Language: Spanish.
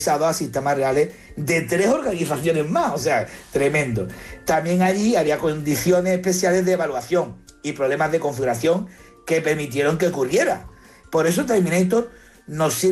a sistemas reales de 3 organizaciones más, o sea, tremendo. También allí había condiciones especiales de evaluación y problemas de configuración que permitieron que ocurriera. Por eso Terminator nos sirve